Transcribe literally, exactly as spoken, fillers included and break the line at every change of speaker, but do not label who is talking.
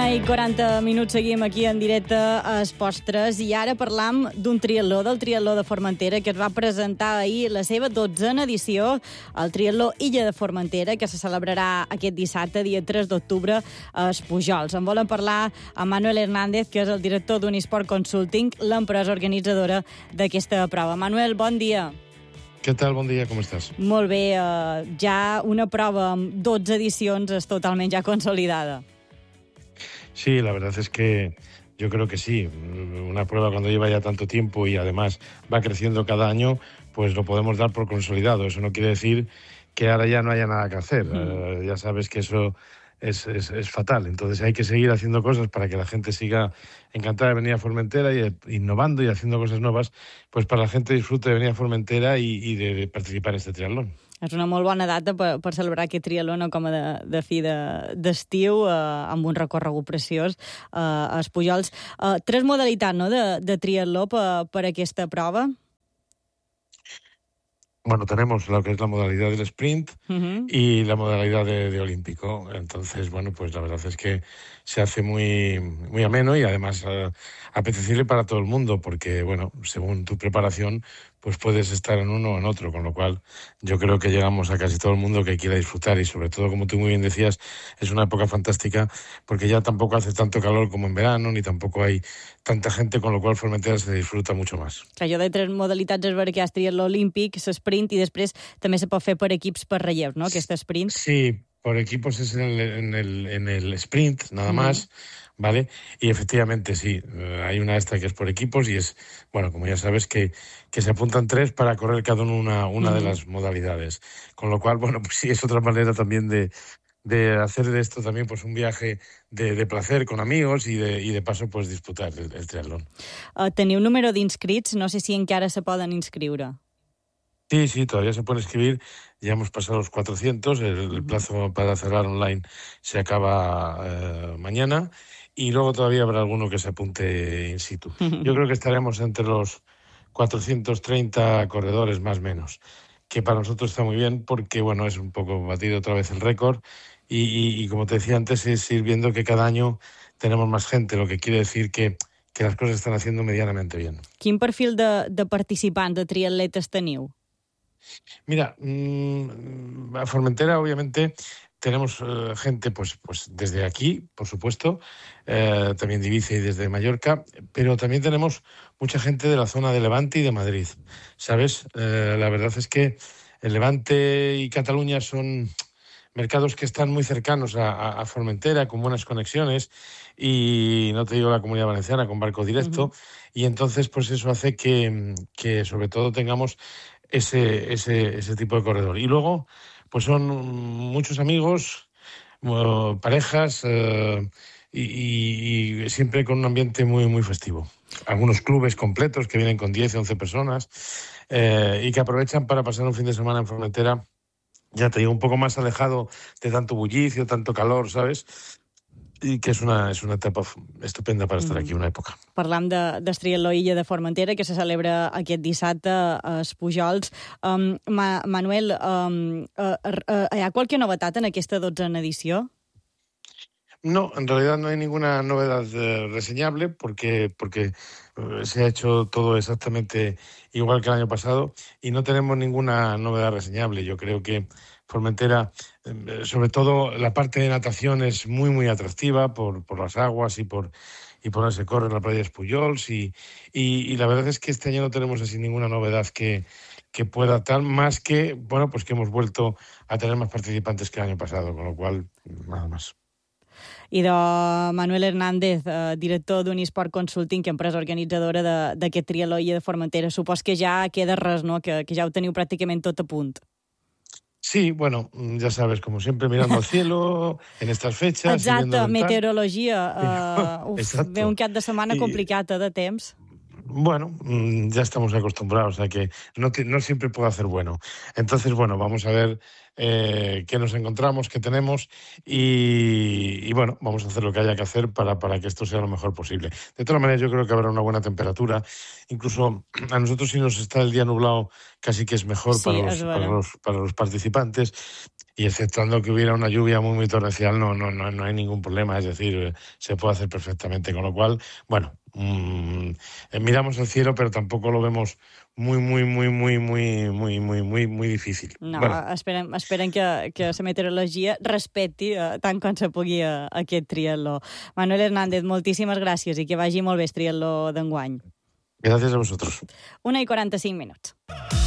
Una i quaranta minuts seguim aquí en directe a Esports tres i ara parlam d'un triatló, del triatló de Formentera, que es va presentar ahir la seva dotzena edició, el triatló Illa de Formentera, que se celebrarà aquest dissabte, dia tres d'octubre, a Espujols. En volen parlar amb Manuel Hernández, que és el director d'Unisport Consulting, l'empresa organitzadora d'aquesta prova. Manuel, bon dia.
¿Qué tal? Bon dia, com estàs?
Molt bé, eh, ja una prova amb dotze edicions és totalment ja consolidada.
Sí, la verdad es que yo creo que sí. Una prueba cuando lleva ya tanto tiempo y además va creciendo cada año, pues lo podemos dar por consolidado. Eso no quiere decir que ahora ya no haya nada que hacer. Mm. Uh, ya sabes que eso es, es, es fatal. Entonces hay que seguir haciendo cosas para que la gente siga encantada de venir a Formentera y innovando y haciendo cosas nuevas, pues para la gente disfrute de venir a Formentera y, y de, de participar en este triatlón.
És una molt bona data per, per celebrar aquest triatló, no com a de, de fi d'estiu, de, eh, amb un recorregut preciós eh, a Espujols. Eh, tres modalitats, no?, de, de triatló per, per aquesta prova.
Bueno, tenemos lo que es la modalidad del sprint uh-huh. y la modalidad de, de olímpico. Entonces, bueno, pues la verdad es que se hace muy, muy ameno y además uh, apetecible para todo el mundo, porque, bueno, según tu preparación, pues puedes estar en uno o en otro, con lo cual yo creo que llegamos a casi todo el mundo que quiera disfrutar y sobre todo, como tú muy bien decías, es una época fantástica porque ya tampoco hace tanto calor como en verano, ni tampoco hay tanta gente, con lo cual Formentera se disfruta mucho más.
Que allò de tres modalitats és perquè hi ha triatló olímpic, sprint i després també se pot fer per equips per relleus, no?, aquest sprint.
Sí, por equipos es en el, en el, en el sprint, nada más, mm. ¿vale? Y efectivamente, sí, hay una esta que es por equipos y es, bueno, como ya sabes, que, que se apuntan tres para correr cada uno una, una mm. de las modalidades. Con lo cual, bueno, pues sí, es otra manera también de, de hacer de esto también pues un viaje de, de placer con amigos y de, y de paso pues disfrutar el, el triatlón.
Uh, teniu un número d'inscrits? No sé si encara se poden inscriure.
Sí, sí, todavía se puede inscribir. Ya hemos pasado los cuatrocientos. El, el plazo para cerrar online se acaba eh, mañana. Y luego todavía habrá alguno que se apunte in situ. Yo creo que estaremos entre los cuatrocientos treinta corredores más o menos, que para nosotros está muy bien porque, bueno, es un poco batido otra vez el récord. Y, y, y como te decía antes, es ir viendo que cada año tenemos más gente, lo que quiere decir que, que las cosas están haciendo medianamente bien.
Quin perfil de, de participants, de triatletes teniu?
Mira, mmm, a Formentera obviamente tenemos eh, gente pues, pues desde aquí, por supuesto, eh, también de Ibiza y desde Mallorca, pero también tenemos mucha gente de la zona de Levante y de Madrid, ¿sabes? Eh, la verdad es que el Levante y Cataluña son mercados que están muy cercanos a, a Formentera, con buenas conexiones, y no te digo la Comunidad Valenciana, con barco directo, uh-huh. y entonces pues eso hace que, que sobre todo tengamos ese, ese, ese tipo de corredor. Y luego, pues son muchos amigos, uh, parejas, uh, y, y siempre con un ambiente muy, muy festivo. Algunos clubes completos que vienen con diez, once personas eh, y que aprovechan para pasar un fin de semana en Formentera, ya te digo, un poco más alejado de tanto bullicio, tanto calor, ¿sabes? I que és una, és una etapa estupenda per estar aquí, una època.
Parlam de, del triatló Illa de Formentera, que se celebra aquest dissabte a Espujols. Um, Ma, Manuel, um, uh, uh, ¿hi ha qualque novetat en aquesta dotzena edició?
No, en realidad no hay ninguna novedad eh, reseñable porque, porque eh, se ha hecho todo exactamente igual que el año pasado y no tenemos ninguna novedad reseñable. Yo creo que Formentera, eh, sobre todo la parte de natación es muy, muy atractiva por, por las aguas y por, y por donde se corre en la playa de Espujols y, y, y la verdad es que este año no tenemos así ninguna novedad que, que pueda tal, más que, bueno, pues que hemos vuelto a tener más participantes que el año pasado, con lo cual, nada más.
I de Manuel Hernández, eh, director d'Unisport Consulting, empresa organitzadora d'aquest triatló Illa de Formentera. Supos que ja queda res, no?, que, que ja ho teniu pràcticament tot a punt.
Sí, bueno, ya sabes, como siempre, mirando al cielo en estas fechas.
Exacte, meteorologia. Uh, uf, ve un cap de setmana complicat, eh, de temps.
Bueno, ya estamos acostumbrados a que no, te, no siempre puedo hacer bueno. Entonces, bueno, vamos a ver eh, que nos encontramos, que tenemos y, y, bueno, vamos a hacer lo que haya que hacer para, para que esto sea lo mejor posible. De todas maneras, yo creo que habrá una buena temperatura. Incluso a nosotros, si nos está el día nublado, casi que es mejor
Sí,
para los,
és
para
vera.
los, para los participantes. Y exceptuando que hubiera una lluvia muy, muy torrencial, no, no, no, no hay ningún problema. Es decir, eh, se puede hacer perfectamente. Con lo cual, bueno, mmm, eh, miramos el cielo, pero tampoco lo vemos muy, muy, muy, muy, muy, muy, muy, muy, muy difícil.
No,
Bueno,
esperem, esperem que, que la meteorologia respecti eh, tant com se pugui eh, aquest triatló. Manuel Hernández, moltíssimes gràcies i que vagi molt bé el triatló d'enguany.
gracias a vosotros.
Una i quaranta-cinc minuts.